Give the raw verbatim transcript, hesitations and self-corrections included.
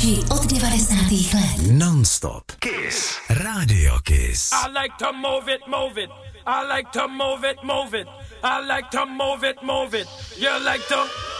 nejnovější od devadesátých let. Non-stop. Kiss. Radio Kiss. I like to move it, move it. I like to move it, move it. I like to move it, move it. You like to...